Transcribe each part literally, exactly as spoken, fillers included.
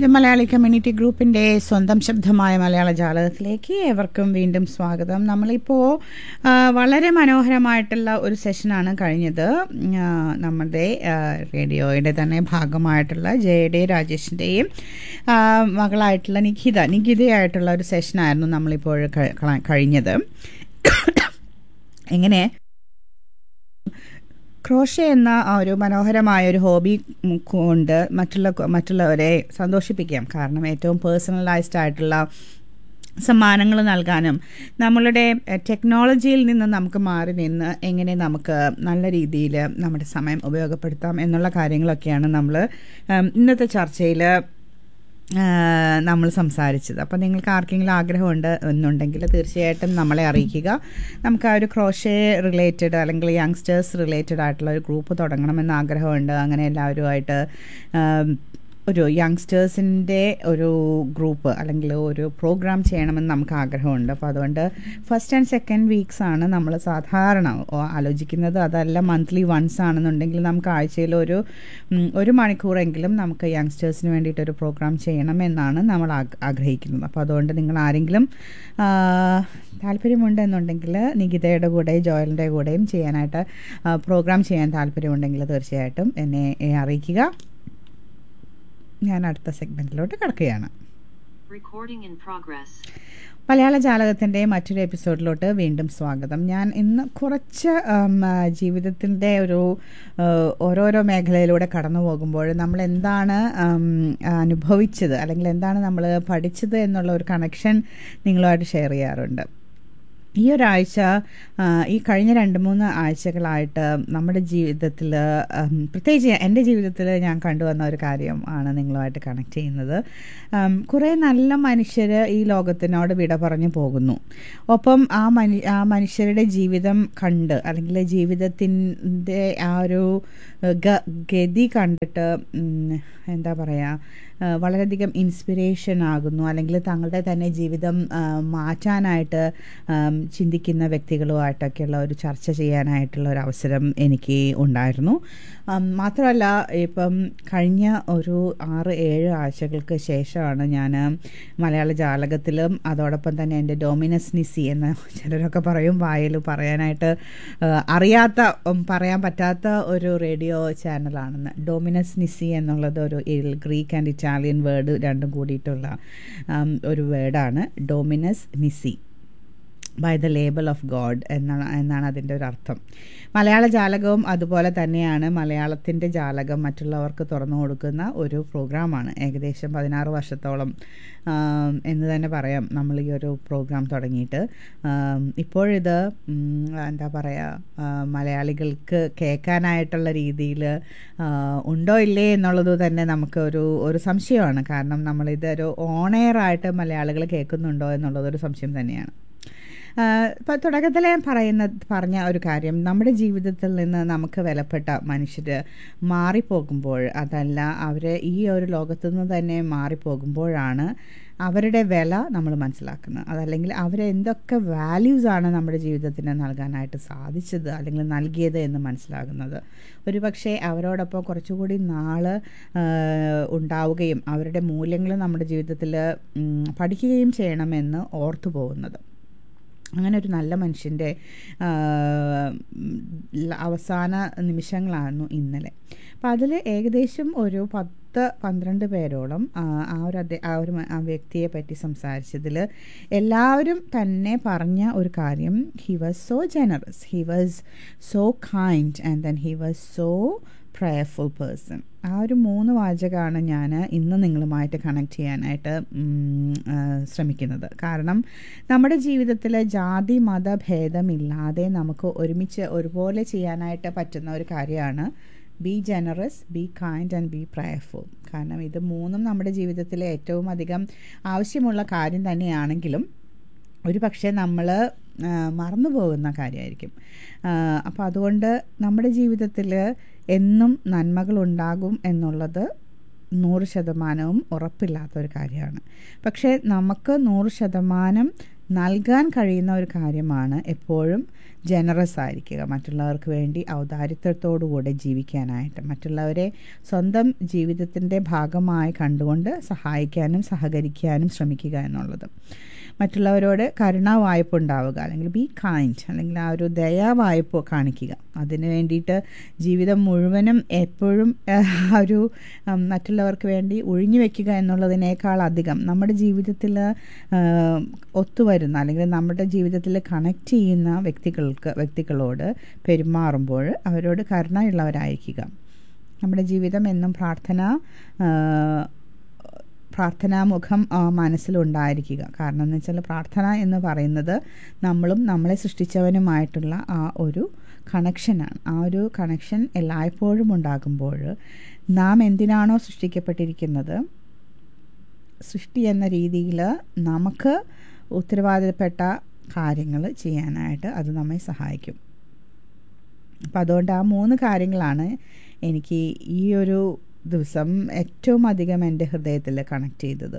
ഇത് മലയാളി കമ്മ്യൂണിറ്റി ഗ്രൂപ്പിൻ്റെ സ്വന്തം ശബ്ദമായ മലയാള ജാലകത്തിലേക്ക് ഏവർക്കും വീണ്ടും സ്വാഗതം. നമ്മളിപ്പോൾ വളരെ മനോഹരമായിട്ടുള്ള ഒരു സെഷനാണ് കഴിഞ്ഞത്. നമ്മുടെ റേഡിയോയുടെ തന്നെ ഭാഗമായിട്ടുള്ള ജയയുടെ രാജേഷിൻ്റെയും മകളായിട്ടുള്ള നിഖിത നിഖിതയായിട്ടുള്ള ഒരു സെഷനായിരുന്നു നമ്മളിപ്പോൾ കഴിഞ്ഞത്. എങ്ങനെ ക്രോഷേ എന്ന ഒരു മനോഹരമായ ഒരു ഹോബി കൊണ്ട് മറ്റുള്ള മറ്റുള്ളവരെ സന്തോഷിപ്പിക്കാം. കാരണം ഏറ്റവും പേഴ്സണലൈസ്ഡ് ആയിട്ടുള്ള സമ്മാനങ്ങൾ നൽകാനും നമ്മളുടെ ടെക്നോളജിയിൽ നിന്ന് നമുക്ക് മാറി നിന്ന് എങ്ങനെ നമുക്ക് നല്ല രീതിയിൽ നമ്മുടെ സമയം ഉപയോഗപ്പെടുത്താം എന്നുള്ള കാര്യങ്ങളൊക്കെയാണ് നമ്മൾ ഇന്നത്തെ ചർച്ചയിൽ നമ്മൾ സംസാരിച്ചത്. അപ്പോൾ നിങ്ങൾക്ക് ആർക്കെങ്കിലും ആഗ്രഹമുണ്ട് എന്നുണ്ടെങ്കിൽ തീർച്ചയായിട്ടും നമ്മളെ അറിയിക്കുക. നമുക്ക് ആ ഒരു ക്രോഷേ റിലേറ്റഡ് അല്ലെങ്കിൽ യങ്സ്റ്റേഴ്സ് റിലേറ്റഡ് ആയിട്ടുള്ള ഒരു ഗ്രൂപ്പ് തുടങ്ങണമെന്ന് ആഗ്രഹമുണ്ട്. അങ്ങനെ എല്ലാവരുമായിട്ട് ഒരു യങ്സ്റ്റേഴ്സിൻ്റെ ഒരു ഗ്രൂപ്പ് അല്ലെങ്കിൽ ഒരു പ്രോഗ്രാം ചെയ്യണമെന്ന് നമുക്ക് ആഗ്രഹമുണ്ട്. അപ്പോൾ അതുകൊണ്ട് ഫസ്റ്റ് ആൻഡ് സെക്കൻഡ് വീക്സ് ആണ് നമ്മൾ സാധാരണ ആലോചിക്കുന്നത്. അതല്ല മന്ത്ലി വൺസ് ആണെന്നുണ്ടെങ്കിൽ നമുക്ക് ആഴ്ചയിൽ ഒരു ഒരു മണിക്കൂറെങ്കിലും നമുക്ക് യങ്സ്റ്റേഴ്സിന് വേണ്ടിയിട്ടൊരു പ്രോഗ്രാം ചെയ്യണം എന്നാണ് നമ്മൾ ആഗ്രഹിക്കുന്നത്. അപ്പോൾ അതുകൊണ്ട് നിങ്ങൾ ആരെങ്കിലും താല്പര്യമുണ്ട് എന്നുണ്ടെങ്കിൽ നികിതയുടെ കൂടെ ജോയലിൻ്റെ കൂടെയും ചെയ്യാനായിട്ട് പ്രോഗ്രാം ചെയ്യാൻ താല്പര്യമുണ്ടെങ്കിൽ തീർച്ചയായിട്ടും എന്നെ അറിയിക്കുക. ഞാൻ അടുത്ത സെഗ്മെൻറ്റിലോട്ട് കിടക്കുകയാണ്. മലയാള ജാലകത്തിൻ്റെ മറ്റൊരു എപ്പിസോഡിലോട്ട് വീണ്ടും സ്വാഗതം. ഞാൻ ഇന്ന് കുറച്ച് ജീവിതത്തിൻ്റെ ഒരു ഓരോരോ മേഖലയിലൂടെ കടന്നു പോകുമ്പോൾ നമ്മൾ എന്താണ് അനുഭവിച്ചത് അല്ലെങ്കിൽ എന്താണ് നമ്മൾ പഠിച്ചത് എന്നുള്ള ഒരു കണക്ഷൻ നിങ്ങളുമായിട്ട് ഷെയർ ചെയ്യാറുണ്ട്. ഈ ഒരാഴ്ച ഈ കഴിഞ്ഞ രണ്ട് മൂന്ന് ആഴ്ചകളായിട്ട് നമ്മുടെ ജീവിതത്തിൽ, പ്രത്യേകിച്ച് എൻ്റെ ജീവിതത്തിൽ ഞാൻ കണ്ടുവന്ന ഒരു കാര്യം ആണ് നിങ്ങളുമായിട്ട് കണക്ട് ചെയ്യുന്നത്. കുറേ നല്ല മനുഷ്യർ ഈ ലോകത്തിനോട് വിട പറഞ്ഞു പോകുന്നു. ഒപ്പം ആ മനു ആ മനുഷ്യരുടെ ജീവിതം കണ്ട് അല്ലെങ്കിൽ ജീവിതത്തിൻ്റെ ആ ഒരു ഗതി കണ്ടിട്ട് എന്താ പറയുക, വളരെയധികം ഇൻസ്പിറേഷൻ ആകുന്നു. അല്ലെങ്കിൽ തങ്ങളുടെ തന്നെ ജീവിതം മാറ്റാനായിട്ട് ചിന്തിക്കുന്ന വ്യക്തികളുമായിട്ടൊക്കെയുള്ള ഒരു ചർച്ച ചെയ്യാനായിട്ടുള്ള ഒരു അവസരം എനിക്ക് ഉണ്ടായിരുന്നു. മാത്രമല്ല ഇപ്പം കഴിഞ്ഞ ഒരു ആറ് ഏഴ് ആഴ്ചകൾക്ക് ശേഷമാണ് ഞാൻ മലയാള ജാലകത്തിലും അതോടൊപ്പം തന്നെ എൻ്റെ ഡോമിനസ് നിസി എന്ന ചിലരൊക്കെ പറയും വായിൽ പറയാനായിട്ട് അറിയാത്ത പറയാൻ പറ്റാത്ത ഒരു റേഡിയോ ചാനലാണെന്ന്. ഡോമിനസ് നിസി എന്നുള്ളത് ഒരു ഗ്രീക്ക് ആൻഡ് ഇറ്റാലിയൻ വേർഡ് രണ്ടും കൂടിയിട്ടുള്ള ഒരു വേർഡാണ് ഡോമിനസ് നിസി, by the label of God എന്നാണ് എന്നാണ് അതിൻ്റെ ഒരു അർത്ഥം. മലയാള ജാലകവും അതുപോലെ തന്നെയാണ്. മലയാളത്തിൻ്റെ ജാലകം മറ്റുള്ളവർക്ക് തുറന്നു കൊടുക്കുന്ന ഒരു പ്രോഗ്രാമാണ്. ഏകദേശം പതിനാറ് വർഷത്തോളം എന്ന് തന്നെ പറയാം നമ്മൾ ഈ ഒരു പ്രോഗ്രാം തുടങ്ങിയിട്ട്. ഇപ്പോഴിത് എന്താ പറയുക, മലയാളികൾക്ക് കേൾക്കാനായിട്ടുള്ള രീതിയിൽ ഉണ്ടോ ഇല്ലേ എന്നുള്ളത് തന്നെ നമുക്ക് ഒരു ഒരു സംശയമാണ്. കാരണം നമ്മളിതൊരു ഓൺ എയർ ആയിട്ട് മലയാളികൾ കേൾക്കുന്നുണ്ടോ എന്നുള്ളതൊരു സംശയം തന്നെയാണ്. ഇപ്പം തുടക്കത്തിൽ പറയുന്ന പറഞ്ഞ ഒരു കാര്യം, നമ്മുടെ ജീവിതത്തിൽ നിന്ന് നമുക്ക് വിലപ്പെട്ട മനുഷ്യർ മാറിപ്പോകുമ്പോൾ, അതല്ല അവർ ഈ ഒരു ലോകത്തു നിന്ന് തന്നെ മാറിപ്പോകുമ്പോഴാണ് അവരുടെ വില നമ്മൾ മനസ്സിലാക്കുന്നത്. അതല്ലെങ്കിൽ അവരെന്തൊക്കെ വാല്യൂസാണ് നമ്മുടെ ജീവിതത്തിന് നൽകാനായിട്ട് സാധിച്ചത് അല്ലെങ്കിൽ നൽകിയത് എന്ന് മനസ്സിലാകുന്നത്. ഒരു പക്ഷേ അവരോടൊപ്പം കുറച്ചുകൂടി നാൾ ഉണ്ടാവുകയും അവരുടെ മൂല്യങ്ങൾ നമ്മുടെ ജീവിതത്തിൽ പഠിക്കുകയും ചെയ്യണമെന്ന് ഓർത്തു പോകുന്നത്. അങ്ങനെ ഒരു നല്ല മനുഷ്യൻ്റെ അവസാന നിമിഷങ്ങളായിരുന്നു ഇന്നലെ. അപ്പം അതിൽ ഏകദേശം ഒരു പത്ത് പന്ത്രണ്ട് പേരോളം ആ ഒരു അദ്ദേ ആ ഒരു ആ വ്യക്തിയെ പറ്റി സംസാരിച്ചതിൽ എല്ലാവരും തന്നെ പറഞ്ഞ ഒരു കാര്യം, he was so generous, he was so kind and then he was so prayerful person. ആ ഒരു മൂന്ന് വാചകമാണ് ഞാൻ ഇന്ന് നിങ്ങളുമായിട്ട് കണക്ട് ചെയ്യാനായിട്ട് ശ്രമിക്കുന്നത്. കാരണം നമ്മുടെ ജീവിതത്തിൽ ജാതി മത ഭേദമില്ലാതെ നമുക്ക് ഒരുമിച്ച് ഒരുപോലെ ചെയ്യാനായിട്ട് പറ്റുന്ന ഒരു കാര്യമാണ് B generous, be kind and B prayerful. കാരണം ഇത് മൂന്നും നമ്മുടെ ജീവിതത്തിലെ ഏറ്റവും അധികം ആവശ്യമുള്ള കാര്യം തന്നെയാണെങ്കിലും ഒരു പക്ഷേ നമ്മൾ മറന്നു പോകുന്ന കാര്യമായിരിക്കും. അപ്പോൾ അതുകൊണ്ട് നമ്മുടെ ജീവിതത്തിൽ എന്നും നന്മകളുണ്ടാകും എന്നുള്ളത് നൂറ് ശതമാനവും ഉറപ്പില്ലാത്തൊരു കാര്യമാണ്. പക്ഷേ നമുക്ക് നൂറ് ശതമാനം നൽകാൻ കഴിയുന്ന ഒരു കാര്യമാണ് എപ്പോഴും ജനറസ് ആയിരിക്കുക, മറ്റുള്ളവർക്ക് വേണ്ടി ഔദാര്യത്തോടുകൂടെ ജീവിക്കാനായിട്ട്, മറ്റുള്ളവരെ സ്വന്തം ജീവിതത്തിൻ്റെ ഭാഗമായി കണ്ടുകൊണ്ട് സഹായിക്കാനും സഹകരിക്കാനും ശ്രമിക്കുക എന്നുള്ളത്. മറ്റുള്ളവരോട് കരുണാവായ്പ ഉണ്ടാവുക, അല്ലെങ്കിൽ ബി കൈൻഡ്, അല്ലെങ്കിൽ ആ ഒരു ദയാവായ്പ കാണിക്കുക. അതിന് വേണ്ടിയിട്ട് ജീവിതം മുഴുവനും എപ്പോഴും ആ ഒരു മറ്റുള്ളവർക്ക് വേണ്ടി ഒഴിഞ്ഞു വയ്ക്കുക എന്നുള്ളതിനേക്കാൾ അധികം നമ്മുടെ ജീവിതത്തിൽ ഒത്തുവരുന്ന അല്ലെങ്കിൽ നമ്മുടെ ജീവിതത്തിൽ കണക്റ്റ് ചെയ്യുന്ന വ്യക്തികൾക്ക് വ്യക്തികളോട് പെരുമാറുമ്പോൾ അവരോട് കരുണയുള്ളവരായിരിക്കുക. നമ്മുടെ ജീവിതം എന്നും പ്രാർത്ഥന പ്രാർത്ഥനാമുഖം മനസ്സിലുണ്ടായിരിക്കുക. കാരണം എന്ന് വെച്ചാൽ പ്രാർത്ഥന എന്ന് പറയുന്നത് നമ്മളും നമ്മളെ സൃഷ്ടിച്ചവനുമായിട്ടുള്ള ആ ഒരു കണക്ഷനാണ്. ആ ഒരു കണക്ഷൻ എല്ലായ്പ്പോഴും ഉണ്ടാകുമ്പോൾ നാം എന്തിനാണോ സൃഷ്ടിക്കപ്പെട്ടിരിക്കുന്നത്, സൃഷ്ടി എന്ന രീതിയിൽ നമുക്ക് ഉത്തരവാദിത്തപ്പെട്ട കാര്യങ്ങൾ ചെയ്യാനായിട്ട് അത് നമ്മെ സഹായിക്കും. അപ്പം അതുകൊണ്ട് ആ മൂന്ന് കാര്യങ്ങളാണ് എനിക്ക് ഈ ഒരു ദിവസം ഏറ്റവും അധികം എൻ്റെ ഹൃദയത്തിൽ കണക്ട് ചെയ്തത്.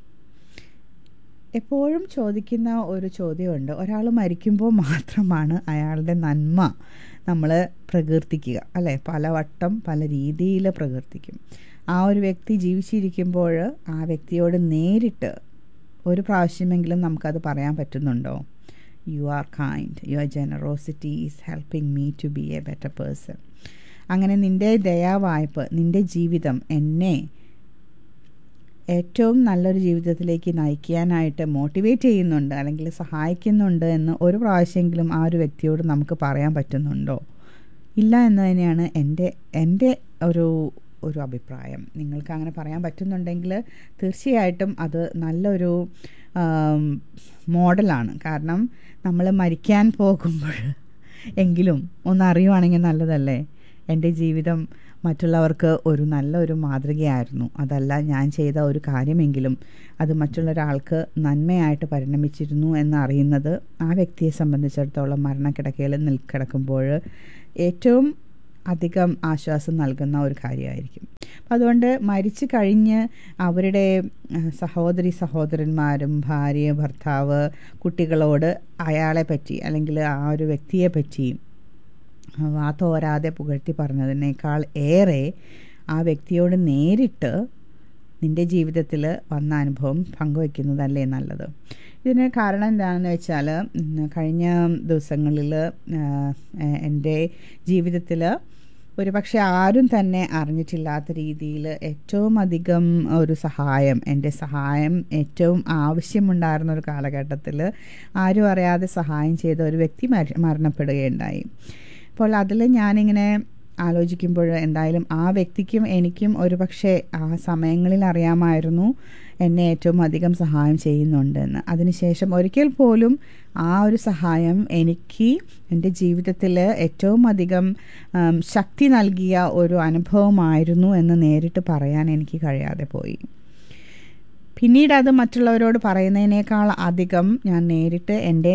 എപ്പോഴും ചോദിക്കുന്ന ഒരു ചോദ്യമുണ്ട്, ഒരാൾ മരിക്കുമ്പോൾ മാത്രമാണ് അയാളുടെ നന്മ നമ്മൾ പ്രകീർത്തിക്കുക, അല്ലേ? പലവട്ടം പല രീതിയിൽ പ്രകീർത്തിക്കും. ആ ഒരു വ്യക്തി ജീവിച്ചിരിക്കുമ്പോൾ ആ വ്യക്തിയോട് നേരിട്ട് ഒരു പ്രാവശ്യമെങ്കിലും നമുക്കത് പറയാൻ പറ്റുന്നുണ്ടോ? You are kind, your generosity is helping me to B A better person. അങ്ങനെ നിൻ്റെ ദയാവായ്പ, നിൻ്റെ ജീവിതം എന്നെ ഏറ്റവും നല്ലൊരു ജീവിതത്തിലേക്ക് നയിക്കാനായിട്ട് മോട്ടിവേറ്റ് ചെയ്യുന്നുണ്ട് അല്ലെങ്കിൽ സഹായിക്കുന്നുണ്ട് എന്ന് ഒരു പ്രാവശ്യമെങ്കിലും ആ ഒരു വ്യക്തിയോട് നമുക്ക് പറയാൻ പറ്റുന്നുണ്ടോ? ഇല്ല എന്ന് തന്നെയാണ് എൻ്റെ എൻ്റെ ഒരു ഒരു അഭിപ്രായം. നിങ്ങൾക്ക് അങ്ങനെ പറയാൻ പറ്റുന്നുണ്ടെങ്കിൽ തീർച്ചയായിട്ടും അത് നല്ലൊരു മോഡലാണ്. കാരണം നമ്മൾ മരിക്കാൻ പോകുമ്പോൾ എങ്കിലും ഒന്ന് അറിയുവാണെങ്കിൽ നല്ലതല്ലേ? എൻ്റെ ജീവിതം മറ്റുള്ളവർക്ക് ഒരു നല്ലൊരു മാതൃകയായിരുന്നു, അതല്ല ഞാൻ ചെയ്ത ഒരു കാര്യമെങ്കിലും അത് മറ്റുള്ളൊരാൾക്ക് നന്മയായിട്ട് പരിണമിച്ചിരുന്നു എന്നറിയുന്നത് ആ വ്യക്തിയെ സംബന്ധിച്ചിടത്തോളം മരണക്കിടക്കയിൽ നിൽക്കിടക്കുമ്പോൾ ഏറ്റവും അധികം ആശ്വാസം നൽകുന്ന ഒരു കാര്യമായിരിക്കും. അപ്പം അതുകൊണ്ട് മരിച്ചു കഴിഞ്ഞ് അവരുടെ സഹോദരി സഹോദരന്മാരും ഭാര്യ ഭർത്താവ് കുട്ടികളോട് അയാളെ പറ്റി അല്ലെങ്കിൽ ആ ഒരു വ്യക്തിയെ പറ്റി വാ തോരാതെ പുകഴ്ത്തി പറഞ്ഞതിനേക്കാൾ ഏറെ ആ വ്യക്തിയോട് നേരിട്ട് നിൻ്റെ ജീവിതത്തിൽ വന്ന അനുഭവം പങ്കുവയ്ക്കുന്നതല്ലേ നല്ലത്. ഇതിന് കാരണം എന്താണെന്ന് വെച്ചാൽ കഴിഞ്ഞ ദിവസങ്ങളിൽ എൻ്റെ ജീവിതത്തിൽ ഒരു പക്ഷേ ആരും തന്നെ അറിഞ്ഞിട്ടില്ലാത്ത രീതിയിൽ ഏറ്റവും അധികം ഒരു സഹായം, എൻ്റെ സഹായം ഏറ്റവും ആവശ്യമുണ്ടായിരുന്ന ഒരു കാലഘട്ടത്തിൽ ആരും അറിയാതെ സഹായം ചെയ്ത ഒരു വ്യക്തി മരണപ്പെടുകയുണ്ടായി. അപ്പോൾ അതിൽ ഞാനിങ്ങനെ ആലോചിക്കുമ്പോൾ എന്തായാലും ആ വ്യക്തിക്കും എനിക്കും ഒരു പക്ഷേ ആ സമയങ്ങളിൽ അറിയാമായിരുന്നു എന്നെ ഏറ്റവും അധികം സഹായം ചെയ്യുന്നുണ്ടെന്ന്. അതിനുശേഷം ഒരിക്കൽ പോലും ആ ഒരു സഹായം എനിക്ക് എൻ്റെ ജീവിതത്തിൽ ഏറ്റവും അധികം ശക്തി നൽകിയ ഒരു അനുഭവമായിരുന്നു എന്ന് നേരിട്ട് പറയാൻ എനിക്ക് കഴിയാതെ പോയി. പിന്നീട് അത് മറ്റുള്ളവരോട് പറയുന്നതിനേക്കാൾ അധികം ഞാൻ നേരിട്ട് എൻ്റെ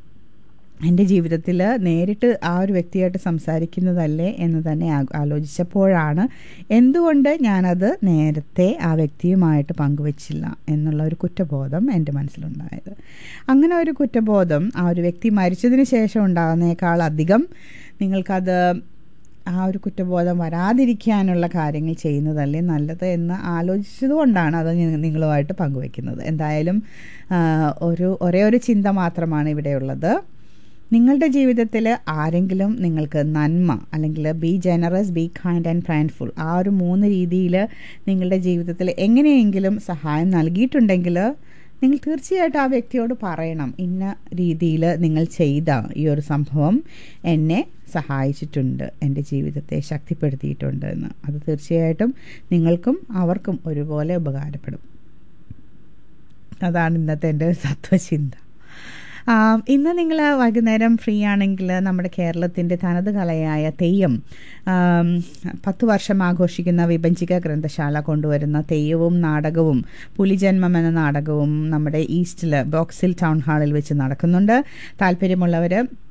എൻ്റെ ജീവിതത്തിൽ നേരിട്ട് ആ ഒരു വ്യക്തിയായിട്ട് സംസാരിക്കുന്നതല്ലേ എന്ന് തന്നെ ആലോചിച്ചപ്പോഴാണ് എന്തുകൊണ്ട് ഞാനത് നേരത്തെ ആ വ്യക്തിയുമായിട്ട് പങ്കുവച്ചില്ല എന്നുള്ള ഒരു കുറ്റബോധം എൻ്റെ മനസ്സിലുണ്ടായത്. അങ്ങനെ ഒരു കുറ്റബോധം ആ ഒരു വ്യക്തി മരിച്ചതിന് ശേഷം ഉണ്ടാകുന്നേക്കാൾ അധികം നിങ്ങൾക്കത് ആ ഒരു കുറ്റബോധം വരാതിരിക്കാനുള്ള കാര്യങ്ങൾ ചെയ്യുന്നതല്ലേ നല്ലത് എന്ന് ആലോചിച്ചതുകൊണ്ടാണ് അത് നിങ്ങളുമായിട്ട് പങ്കുവയ്ക്കുന്നത്. എന്തായാലും ഒരു ഒരേ ഒരു ചിന്ത മാത്രമാണ് ഇവിടെയുള്ളത്. നിങ്ങളുടെ ജീവിതത്തിൽ ആരെങ്കിലും നിങ്ങൾക്ക് നന്മ അല്ലെങ്കിൽ B generous, be kind and പ്രൈൻഫുൾ ആ ഒരു മൂന്ന് രീതിയിൽ നിങ്ങളുടെ ജീവിതത്തിൽ എങ്ങനെയെങ്കിലും സഹായം നൽകിയിട്ടുണ്ടെങ്കിൽ നിങ്ങൾ തീർച്ചയായിട്ടും ആ വ്യക്തിയോട് പറയണം, ഇന്ന രീതിയിൽ നിങ്ങൾ ചെയ്ത ഈ ഒരു സംഭവം എന്നെ സഹായിച്ചിട്ടുണ്ട്, എൻ്റെ ജീവിതത്തെ ശക്തിപ്പെടുത്തിയിട്ടുണ്ട് എന്ന്. അത് തീർച്ചയായിട്ടും നിങ്ങൾക്കും അവർക്കും ഒരുപോലെ ഉപകാരപ്പെടും. അതാണ് ഇന്നത്തെ എൻ്റെ തത്വചിന്ത. ഇന്ന് നിങ്ങൾ വൈകുന്നേരം ഫ്രീ ആണെങ്കിൽ നമ്മുടെ കേരളത്തിൻ്റെ തനത് കലയായ തെയ്യം പത്ത് വർഷം ആഘോഷിക്കുന്ന വിഭജിക ഗ്രന്ഥശാല കൊണ്ടുവരുന്ന തെയ്യവും നാടകവും പുലിജന്മം എന്ന നാടകവും നമ്മുടെ ഈസ്റ്റിൽ ബോക്സിൽ ടൗൺ ഹാളിൽ വെച്ച് നടക്കുന്നുണ്ട്. താല്പര്യമുള്ളവർ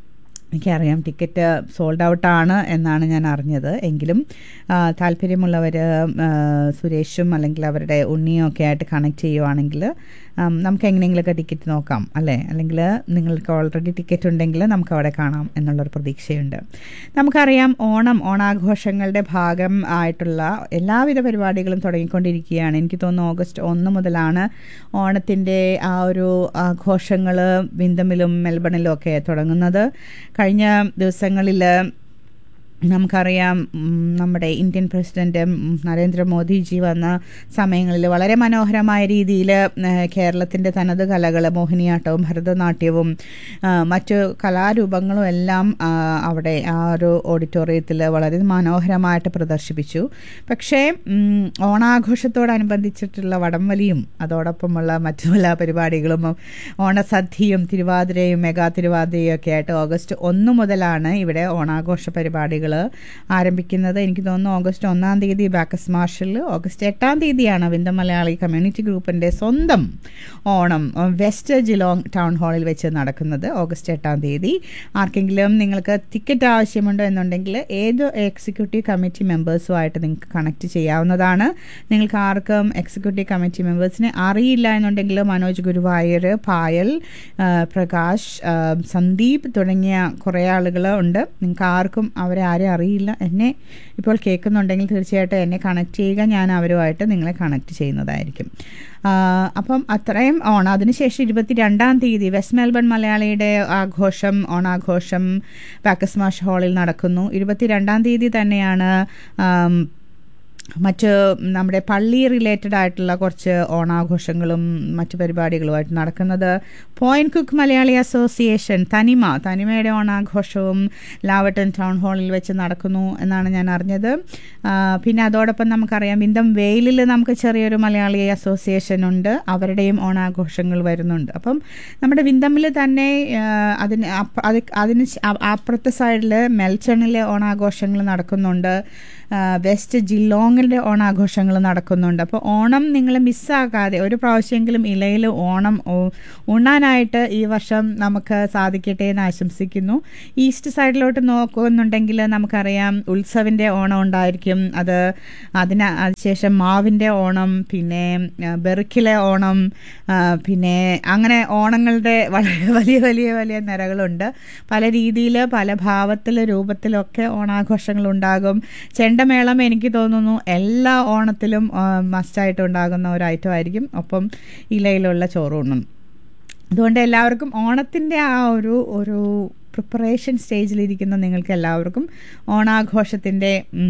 എനിക്കറിയാം ടിക്കറ്റ് സോൾഡ് ഔട്ടാണ് എന്നാണ് ഞാൻ അറിഞ്ഞത്. എങ്കിലും താല്പര്യമുള്ളവർ സുരേഷും അല്ലെങ്കിൽ അവരുടെ ഉണ്ണിയും ഒക്കെ ആയിട്ട് കണക്ട് ചെയ്യുവാണെങ്കിൽ നമുക്ക് എങ്ങനെയെങ്കിലുമൊക്കെ ടിക്കറ്റ് നോക്കാം അല്ലേ, അല്ലെങ്കിൽ നിങ്ങൾക്ക് ഓൾറെഡി ടിക്കറ്റ് ഉണ്ടെങ്കിൽ നമുക്ക് അവിടെ കാണാം എന്നുള്ളൊരു പ്രതീക്ഷയുണ്ട്. നമുക്കറിയാം ഓണം ഓണാഘോഷങ്ങളുടെ ഭാഗം ആയിട്ടുള്ള എല്ലാവിധ പരിപാടികളും തുടങ്ങിക്കൊണ്ടിരിക്കുകയാണ്. എനിക്ക് തോന്നുന്നു ഓഗസ്റ്റ് ഒന്ന് മുതലാണ് ഓണത്തിൻ്റെ ആ ഒരു ആഘോഷങ്ങൾ വിന്തമിലും മെൽബണിലും ഒക്കെ തുടങ്ങുന്നത്. കഴിഞ്ഞ ദിവസങ്ങളിൽ നമുക്കറിയാം നമ്മുടെ ഇന്ത്യൻ പ്രസിഡന്റ് നരേന്ദ്രമോദിജി വന്ന സമയങ്ങളിൽ വളരെ മനോഹരമായ രീതിയിൽ കേരളത്തിൻ്റെ തനത് കലകൾ മോഹിനിയാട്ടവും ഭരതനാട്യവും മറ്റു കലാരൂപങ്ങളും എല്ലാം അവിടെ ആ ഒരു ഓഡിറ്റോറിയത്തിൽ വളരെ മനോഹരമായിട്ട് പ്രദർശിപ്പിച്ചു. പക്ഷേ ഓണാഘോഷത്തോടനുബന്ധിച്ചിട്ടുള്ള വടംവലിയും അതോടൊപ്പമുള്ള മറ്റു എല്ലാ പരിപാടികളും ഓണസദ്യയും തിരുവാതിരയും മെഗാ തിരുവാതിരയും ഒക്കെ ആയിട്ട് ഓഗസ്റ്റ് ഒന്ന് മുതലാണ് ഇവിടെ ഓണാഘോഷ പരിപാടികൾ ആരംഭിക്കുന്നത്. എനിക്ക് തോന്നുന്നു ഓഗസ്റ്റ് ഒന്നാം തീയതി ബാക്കസ് മാർഷലിൽ, ഓഗസ്റ്റ് എട്ടാം തീയതിയാണ് വിന്തം മലയാളി കമ്മ്യൂണിറ്റി ഗ്രൂപ്പിൻ്റെ സ്വന്തം ഓണം വെസ്റ്റ് ജിലോങ് ടൗൺ ഹാളിൽ വെച്ച് നടക്കുന്നത്. ഓഗസ്റ്റ് എട്ടാം തീയതി ആർക്കെങ്കിലും നിങ്ങൾക്ക് ടിക്കറ്റ് ആവശ്യമുണ്ടോ എന്നുണ്ടെങ്കിൽ ഏത് എക്സിക്യൂട്ടീവ് കമ്മിറ്റി മെമ്പേഴ്സുമായിട്ട് നിങ്ങൾക്ക് കണക്ട് ചെയ്യാവുന്നതാണ്. നിങ്ങൾക്ക് ആർക്കും എക്സിക്യൂട്ടീവ് കമ്മിറ്റി മെമ്പേഴ്സിനെ അറിയില്ല എന്നുണ്ടെങ്കിൽ മനോജ് ഗുരുവായൂർ, പായൽ, പ്രകാശ്, സന്ദീപ് തുടങ്ങിയ കുറേ ആളുകൾ ഉണ്ട്. നിങ്ങൾക്ക് ആർക്കും അവരെ ആരും അറിയില്ല, എന്നെ ഇപ്പോൾ കേൾക്കുന്നുണ്ടെങ്കിൽ തീർച്ചയായിട്ടും എന്നെ കണക്ട് ചെയ്യുക, ഞാൻ അവരുമായിട്ട് നിങ്ങളെ കണക്ട് ചെയ്യുന്നതായിരിക്കും. അപ്പം അത്രയും ഓണം. അതിനുശേഷം ഇരുപത്തി രണ്ടാം തീയതി വെസ്റ്റ് മെൽബൺ മലയാളിയുടെ ആഘോഷം ഓണാഘോഷം ബാക്കസ് മാർഷ് ഹാളിൽ നടക്കുന്നു. ഇരുപത്തി രണ്ടാം തീയതി തന്നെയാണ് മറ്റ് നമ്മുടെ പള്ളി റിലേറ്റഡ് ആയിട്ടുള്ള കുറച്ച് ഓണാഘോഷങ്ങളും മറ്റു പരിപാടികളുമായിട്ട് നടക്കുന്നത്. പോയിന്റ് കുക്ക് മലയാളി അസോസിയേഷൻ തനിമ തനിമയുടെ ഓണാഘോഷവും ലാവട്ടൺ ടൗൺ ഹാളിൽ വെച്ച് നടക്കുന്നു എന്നാണ് ഞാൻ അറിഞ്ഞത്. പിന്നെ അതോടൊപ്പം നമുക്കറിയാം വിന്തം വെയിലിൽ നമുക്ക് ചെറിയൊരു മലയാളി അസോസിയേഷൻ ഉണ്ട്, അവരുടെയും ഓണാഘോഷങ്ങൾ വരുന്നുണ്ട്. അപ്പം നമ്മുടെ വിന്തമിൽ തന്നെ അതിന് അത് അതിന് അപ്പുറത്തെ സൈഡിൽ മെൽച്ചണിലെ ഓണാഘോഷങ്ങൾ നടക്കുന്നുണ്ട്. വെസ്റ്റ് ജില്ലോങ്ങിൻ്റെ ഓണാഘോഷങ്ങൾ നടക്കുന്നുണ്ട്. അപ്പോൾ ഓണം നിങ്ങൾ മിസ്സാക്കാതെ ഒരു പ്രാവശ്യമെങ്കിലും ഇലയിൽ ഓണം ഉണ്ണാനായിട്ട് ഈ വർഷം നമുക്ക് സാധിക്കട്ടെ എന്ന് ആശംസിക്കുന്നു. ഈസ്റ്റ് സൈഡിലോട്ട് നോക്കുന്നുണ്ടെങ്കിൽ നമുക്കറിയാം ഉത്സവിൻ്റെ ഓണം ഉണ്ടായിരിക്കും. അത് അതിന് അതിനുശേഷം മാവിൻ്റെ ഓണം, പിന്നെ ബെറുക്കിലെ ഓണം, പിന്നെ അങ്ങനെ ഓണങ്ങളുടെ വളരെ വലിയ വലിയ വലിയ നിരകളുണ്ട്. പല രീതിയിൽ പല ഭാവത്തിൽ രൂപത്തിലൊക്കെ ഓണാഘോഷങ്ങൾ ഉണ്ടാകും. ചെണ്ടമേളം എനിക്ക് തോന്നുന്നു എല്ലാ ഓണത്തിലും മസ്റ്റായിട്ട് ഉണ്ടാകുന്ന ഒരു ഐറ്റം ആയിരിക്കും. ഒപ്പം ഇലയിലുള്ള ചോറൂണും. അതുകൊണ്ട് എല്ലാവർക്കും ഓണത്തിൻ്റെ ആ ഒരു ഒരു പ്രിപ്പറേഷൻ സ്റ്റേജിലിരിക്കുന്ന നിങ്ങൾക്ക് എല്ലാവർക്കും ഓണാഘോഷത്തിൻ്റെ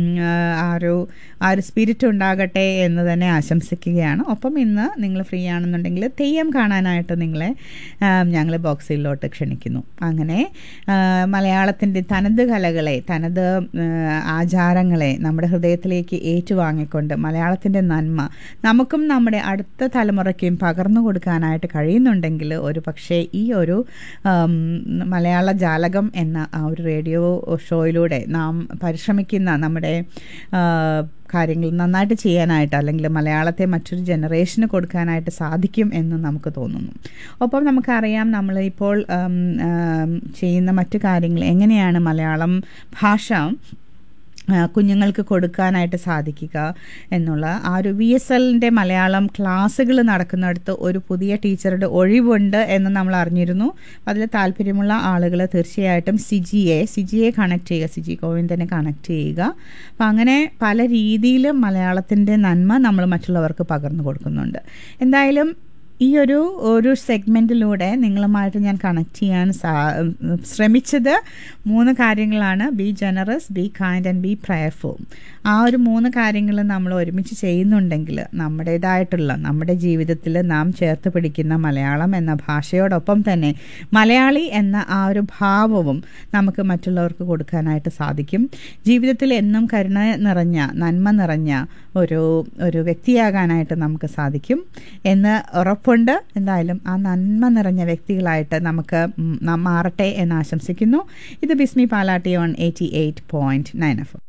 ആ ഒരു ആ ഒരു സ്പിരിറ്റ് ഉണ്ടാകട്ടെ എന്ന് തന്നെ ആശംസിക്കുകയാണ്. ഒപ്പം ഇന്ന് നിങ്ങൾ ഫ്രീ ആണെന്നുണ്ടെങ്കിൽ തെയ്യം കാണാനായിട്ട് നിങ്ങളെ ഞങ്ങൾ ബോക്സിലോട്ട് ക്ഷണിക്കുന്നു. അങ്ങനെ മലയാളത്തിൻ്റെ തനത് കലകളെ തനത് ആചാരങ്ങളെ നമ്മുടെ ഹൃദയത്തിലേക്ക് ഏറ്റുവാങ്ങിക്കൊണ്ട് മലയാളത്തിൻ്റെ നന്മ നമുക്കും നമ്മുടെ അടുത്ത തലമുറയ്ക്കും പകർന്നു കൊടുക്കാനായിട്ട് കഴിയുന്നുണ്ടെങ്കിൽ ഒരു പക്ഷേ ഈ ഒരു മലയാള ജാലകം എന്ന ആ ഒരു റേഡിയോ ഷോയിലൂടെ നാം പരിശ്രമിക്കുന്ന നമ്മുടെ കാര്യങ്ങൾ നന്നായിട്ട് ചെയ്യാനായിട്ട് അല്ലെങ്കിൽ മലയാളത്തെ മറ്റൊരു ജനറേഷന് കൊടുക്കാനായിട്ട് സാധിക്കും എന്ന് നമുക്ക് തോന്നുന്നു. ഒപ്പം നമുക്കറിയാം നമ്മൾ ഇപ്പോൾ ചെയ്യുന്ന മറ്റു കാര്യങ്ങൾ എങ്ങനെയാണ് മലയാളം ഭാഷ കുഞ്ഞുങ്ങൾക്ക് കൊടുക്കാനായിട്ട് സാധിക്കുക എന്നുള്ള ആ ഒരു വി എസ് എല്ലിൻ്റെ മലയാളം ക്ലാസ്സുകൾ നടക്കുന്നിടത്ത് ഒരു പുതിയ ടീച്ചറുടെ ഒഴിവുണ്ട് എന്ന് നമ്മൾ അറിഞ്ഞിരുന്നു. അതിൽ താല്പര്യമുള്ള ആളുകൾ തീർച്ചയായിട്ടും സിജിയെ സിജിയെ കണക്ട് ചെയ്യുക, സിജി ഗോവിന്ദനെ കണക്ട് ചെയ്യുക. അപ്പം അങ്ങനെ പല രീതിയിൽ മലയാളത്തിൻ്റെ നന്മ നമ്മൾ മറ്റുള്ളവർക്ക് പകർന്നു കൊടുക്കുന്നുണ്ട്. എന്തായാലും ഈ ഒരു ഒരു സെഗ്മെൻറ്റിലൂടെ നിങ്ങളുമായിട്ട് ഞാൻ കണക്ട് ചെയ്യാൻ സാ ശ്രമിച്ചത് മൂന്ന് കാര്യങ്ങളാണ്. B generous, be kind and B prayerful. ആ ഒരു മൂന്ന് കാര്യങ്ങൾ നമ്മൾ ഒരുമിച്ച് ചെയ്യുന്നുണ്ടെങ്കിൽ നമ്മുടേതായിട്ടുള്ള നമ്മുടെ ജീവിതത്തിൽ നാം ചേർത്ത് പിടിക്കുന്ന മലയാളം എന്ന ഭാഷയോടൊപ്പം തന്നെ മലയാളി എന്ന ആ ഒരു ഭാവവും നമുക്ക് മറ്റുള്ളവർക്ക് കൊടുക്കാനായിട്ട് സാധിക്കും. ജീവിതത്തിൽ എന്നും കരുണ നിറഞ്ഞ നന്മ നിറഞ്ഞ ഒരു ഒരു വ്യക്തിയാകാനായിട്ട് നമുക്ക് സാധിക്കും എന്ന് ഉറപ്പുണ്ട്. എന്തായാലും ആ നന്മ നിറഞ്ഞ വ്യക്തികളായിട്ട് നമുക്ക് മാറട്ടെ എന്ന് ആശംസിക്കുന്നു. ഇത് ബിസ്മി Palatty on eighty eight point nine F.